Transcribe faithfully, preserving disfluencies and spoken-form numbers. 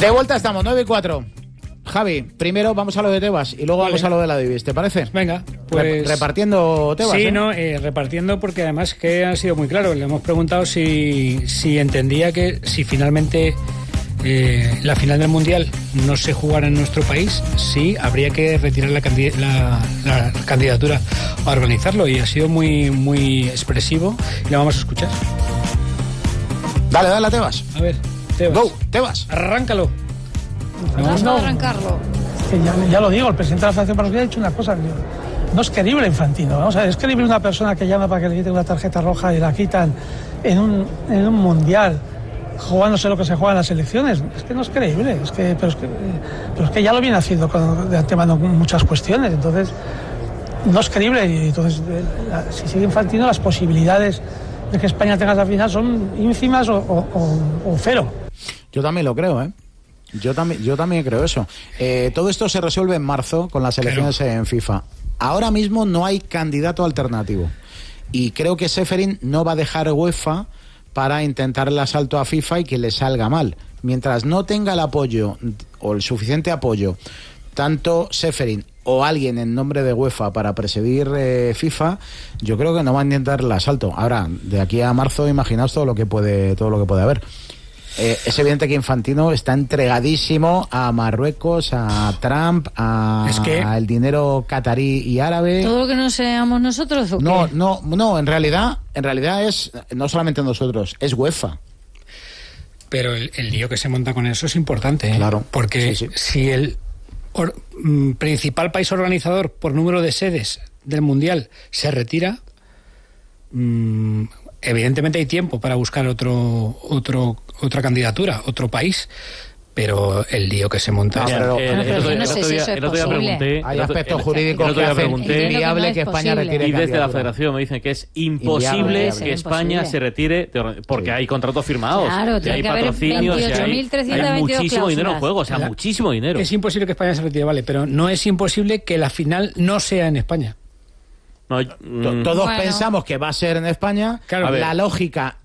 De vuelta estamos, nueve y cuatro. Javi, primero vamos a lo de Tebas y luego vale. vamos a lo de la Divis, ¿te parece? Venga, pues... Re- repartiendo Tebas, Sí, ¿eh? no, eh, repartiendo porque además que ha sido muy claro. Le hemos preguntado si, si entendía que si finalmente eh, la final del Mundial no se jugara en nuestro país, sí habría que retirar la, candid- la, la candidatura a organizarlo, y ha sido muy, muy expresivo y lo vamos a escuchar. Dale, dale a Tebas. A ver, Tebas. Go, Tebas. Arráncalo. Vamos No, a arrancarlo. que ya, ya lo digo, el presidente de la Federación Parroquial ha dicho una cosa. No es creíble, Infantino. Vamos a ver, es creíble una persona que llama para que le quiten una tarjeta roja y la quitan en un, en un mundial, jugándose lo que se juega en las elecciones. Es que no es creíble. Es que, pero, es que, pero es que ya lo viene haciendo con, de antemano con muchas cuestiones. Entonces, no es creíble. Y entonces, la, si sigue Infantino, las posibilidades de que España tenga esa final son ínfimas o, o, o, o cero. Yo también lo creo, ¿eh? Yo también, yo también creo eso. Eh, todo esto se resuelve en marzo con las elecciones claro. en FIFA. Ahora mismo no hay candidato alternativo. Y creo que Ceferin no va a dejar UEFA para intentar el asalto a FIFA y que le salga mal. Mientras no tenga el apoyo o el suficiente apoyo, tanto Ceferin o alguien en nombre de UEFA para presidir eh, FIFA, yo creo que no va a intentar el asalto. Ahora, de aquí a marzo, imaginaos todo lo que puede, todo lo que puede haber. Eh, es evidente que Infantino está entregadísimo a Marruecos, a Trump, a, es que... a el dinero catarí y árabe. ¿Todo lo que no seamos nosotros o qué? No, no, no, en realidad, en realidad es no solamente nosotros, es UEFA. Pero el, el lío que se monta con eso es importante, ¿eh? Claro. Porque sí, sí. si el or, m, principal país organizador por número de sedes del Mundial se retira, m, evidentemente hay tiempo para buscar otro, otro, otra candidatura, otro país, pero el lío que se monta... No, es... pero, el, el, el, no sé si eso es posible. Hay aspectos jurídicos que hacen inviable que, que España retire y desde la Federación me dicen que es imposible inviable. que España imposible. se retire porque sí. hay contratos firmados, claro, y hay patrocinios, y hay, hay muchísimo dinero en juego, o sea, la, muchísimo dinero. Es imposible que España se retire, vale, pero no es imposible que la final no sea en España. No, mm, Todos bueno. pensamos que va a ser en España. Claro, la lógica